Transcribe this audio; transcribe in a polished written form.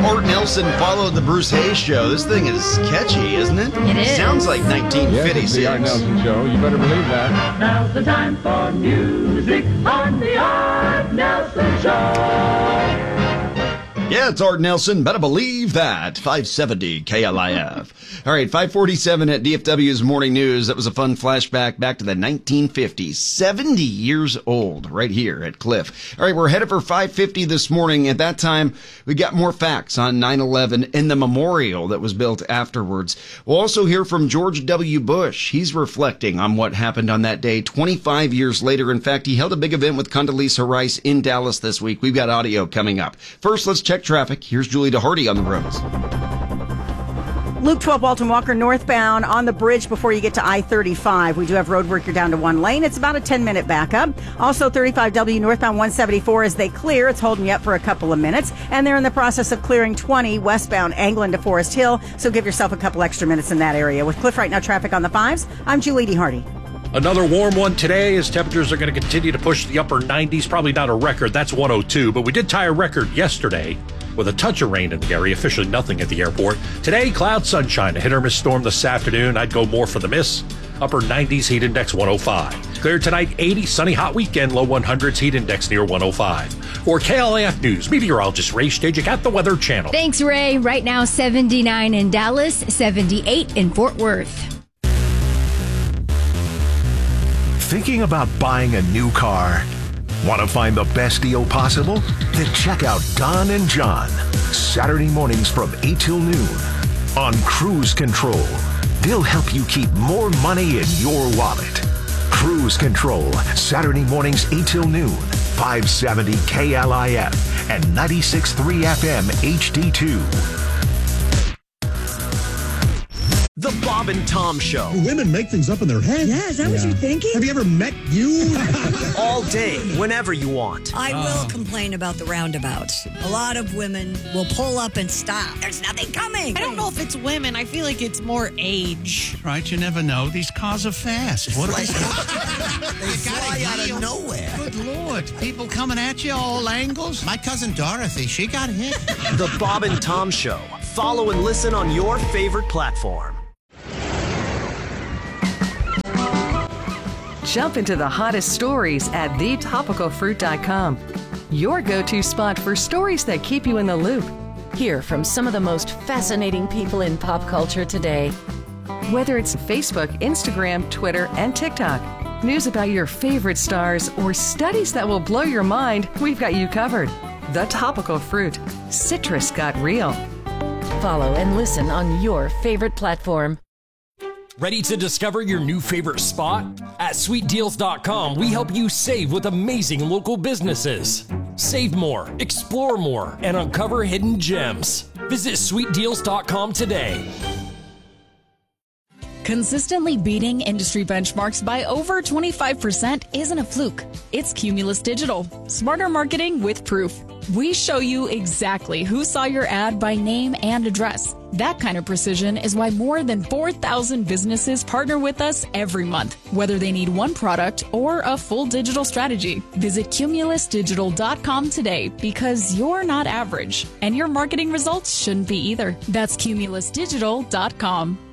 Art Nelson, Follow the Bruce Hayes Show. This thing is catchy, isn't it? It is. Sounds like 1956. Yes, it's the Art Nelson Show. You better believe that. Now's the time for music on the Art Nelson Show. Yeah, it's Art Nelson. Better believe that. 570 KLIF. All right, 547 at DFW's Morning News. That was a fun flashback back to the 1950s. 70 years old right here at Cliff. All right, we're headed for 550 this morning. At that time, we got more facts on 9/11 and the memorial that was built afterwards. We'll also hear from George W. Bush. He's reflecting on what happened on that day 25 years later. In fact, he held a big event with Condoleezza Rice in Dallas this week. We've got audio coming up. First, let's check traffic. Here's Julie DeHardy on the roads. Loop 12 Walton Walker northbound on the bridge before you get to I-35. We do have road work. You're down to one lane. It's about a 10-minute backup. Also, 35W northbound 174 as they clear. It's holding you up for a couple of minutes. And they're in the process of clearing 20 westbound Anglin to Forest Hill. So give yourself a couple extra minutes in that area. With Cliff Right Now traffic on the 5s, I'm Julie DeHardy. Another warm one today as temperatures are going to continue to push the upper 90s. Probably not a record. That's 102. But we did tie a record yesterday with a touch of rain in the area. Officially nothing at the airport. Today, cloud sunshine. A hit or miss storm this afternoon. I'd go more for the miss. Upper 90s, heat index 105. Clear tonight, 80. Sunny, hot weekend. Low 100s, heat index near 105. For KLIF News, meteorologist Ray Stejik at the Weather Channel. Thanks, Ray. Right now, 79 in Dallas, 78 in Fort Worth. Thinking about buying a new car? Want to find the best deal possible? Then check out Don and John, Saturday mornings from 8 till noon on Cruise Control. They'll help you keep more money in your wallet. Cruise Control, Saturday mornings 8 till noon, 570 KLIF and 96.3 FM HD2. The Bob and Tom Show. Women make things up in their head. Yeah, is that what you're thinking? Have you ever met you? All day, whenever you want. I will complain about the roundabouts. A lot of women will pull up and stop. There's nothing coming. I don't know if it's women. I feel like it's more age. Right, you never know. These cars are fast. What They fly out of nowhere. Good Lord. People coming at you all angles. My cousin Dorothy, she got hit. The Bob and Tom Show. Follow and listen on your favorite platform. Jump into the hottest stories at thetopicalfruit.com. Your go-to spot for stories that keep you in the loop. Hear from some of the most fascinating people in pop culture today. Whether it's Facebook, Instagram, Twitter, and TikTok, news about your favorite stars, or studies that will blow your mind, we've got you covered. The Topical Fruit. Citrus got real. Follow and listen on your favorite platform. Ready to discover your new favorite spot? At sweetdeals.com, we help you save with amazing local businesses. Save more, explore more, and uncover hidden gems. Visit sweetdeals.com today. Consistently beating industry benchmarks by over 25% isn't a fluke. It's Cumulus Digital. Smarter marketing with proof. We show you exactly who saw your ad by name and address. That kind of precision is why more than 4,000 businesses partner with us every month, whether they need one product or a full digital strategy. Visit cumulusdigital.com today because you're not average, and your marketing results shouldn't be either. That's cumulusdigital.com.